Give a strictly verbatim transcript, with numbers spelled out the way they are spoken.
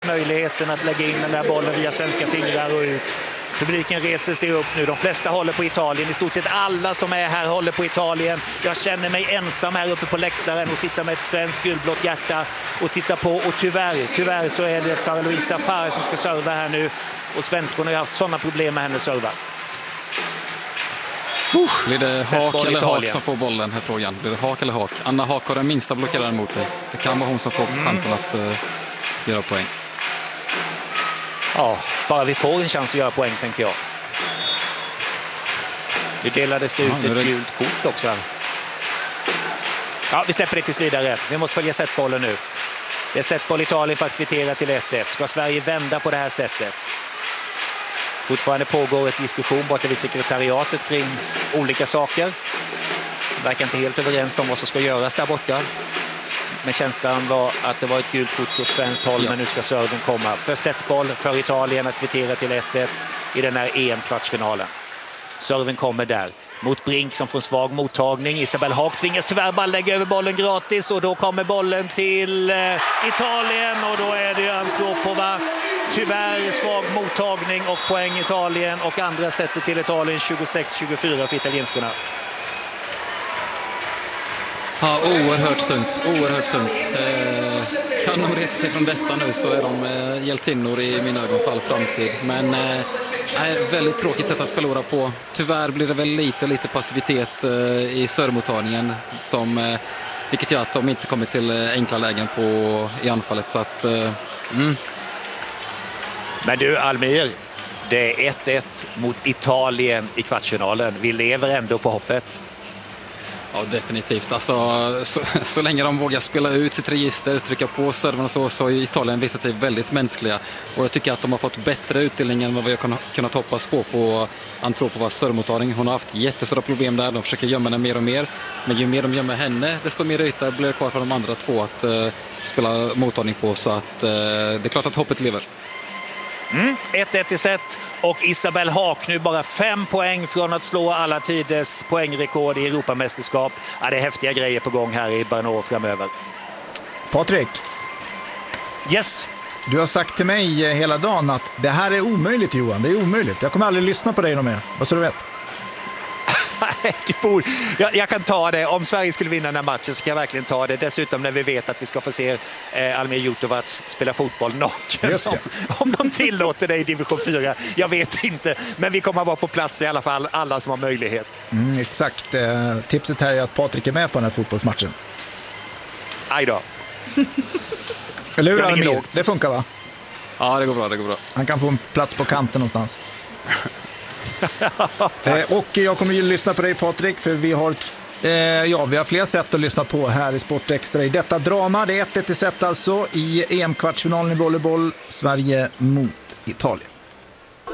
möjligheten att lägga in den där bollen via svenska fingrar och ut. Publiken reser sig upp nu. De flesta håller på Italien. I stort sett alla som är här håller på Italien. Jag känner mig ensam här uppe på läktaren och sitter med ett svenskt gulblått hjärta och tittar på. Och tyvärr, tyvärr så är det Sara Louise Farr som ska serva här nu. Och svenskorna har haft sådana problem med hennes serva. Uh, blir det hak eller hak som får bollen här frågan? Blir det hak eller hak? Anna Haak har den minsta blockeraren mot sig. Det kan vara hon som får mm. chansen att uh, göra poäng. Ja, bara vi får en chans att göra poäng, tänker jag. Nu delades det ut ja, ett det... gult kort också här. Ja, vi släpper det tills vidare. Vi måste följa setbollen nu. Det är setboll Italien för att kvittera till ett ett. Ska Sverige vända på det här sättet? Fortfarande pågår ett diskussion borta vid sekretariatet kring olika saker. De verkar inte helt överens om vad som ska göras där borta. Men känslan var att det var ett gult kort åt svenskt håll, ja. Men nu ska serven komma. För setboll för Italien att kvittera till ett ett i den här E M-kvartsfinalen. Serven kommer där mot Brink som får en svag mottagning. Isabel Haak tvingas tyvärr bara lägga över bollen gratis och då kommer bollen till eh, Italien och då är det ju Antropova. Tyvärr svag mottagning och poäng Italien och andra sättet till Italien tjugosex tjugofyra för italienskorna. Ja, oerhört sunt, oerhört sunt. Eh, kan de resa sig från detta nu så är de eh, hjältinnor i mina ögon för all framtid. Men eh, är väldigt tråkigt sätt att förlora på. Tyvärr blir det väl lite, lite passivitet eh, i servmottagningen som, eh, vilket gör att de inte kommer till eh, enkla lägen på, i anfallet. Så att, eh, mm. Men du Almir, det är ett ett mot Italien i kvartsfinalen. Vi lever ändå på hoppet. Ja, definitivt. Alltså, så, så länge de vågar spela ut sitt register, trycka på serven och så, så har Italien visat sig väldigt mänskliga. Och jag tycker att de har fått bättre utdelning än vad vi har kunnat hoppas på på Antropovas servmottagning. Hon har haft jättestora problem där. De försöker gömma henne mer och mer. Men ju mer de gömmer henne, desto mer yta blir det kvar för de andra två att uh, spela mottagning på. Så att uh, det är klart att hoppet lever. Mm, ett ett i set och Isabel Haak nu bara fem poäng från att slå alla tiders poängrekord i Europamästerskap. Ja, det är häftiga grejer på gång här i Brno framöver. Patrik. Yes. Du har sagt till mig hela dagen att det här är omöjligt, Johan. Det är omöjligt. Jag kommer aldrig lyssna på dig någon mer. Vad så du vet? jag, jag kan ta det. Om Sverige skulle vinna den här matchen så kan jag verkligen ta det. Dessutom när vi vet att vi ska få se eh, Almir Jutovac spela fotboll naken. Om, om de tillåter det i division fyra. Jag vet inte. Men vi kommer att vara på plats i alla fall. Alla som har möjlighet. Mm, exakt. Eh, tipset här är att Patrik är med på den här fotbollsmatchen. Aj då. Eller hur, Almir? Det funkar, va? Ja, det går bra, det går bra. Han kan få en plats på kanten någonstans. eh, och jag kommer ju lyssna på dig, Patrik, för vi har eh, ja, vi har fler sätt att lyssna på här i Sport Extra i detta drama. Det är ett ett i set alltså i E M-kvartsfinalen i volleyboll, Sverige mot Italien.